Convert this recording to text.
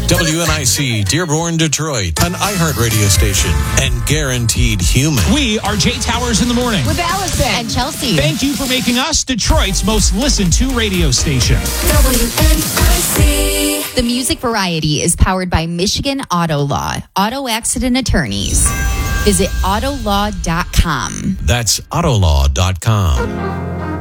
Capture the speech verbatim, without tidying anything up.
W N I C, Dearborn, Detroit, an iHeart radio station, and guaranteed human. We are Jay Towers in the morning. With Allison. And Chelsea. Thank you for making us Detroit's most listened to radio station. W N I C. The Music Variety is powered by Michigan Auto Law, auto accident attorneys. Visit autolaw dot com. That's autolaw dot com.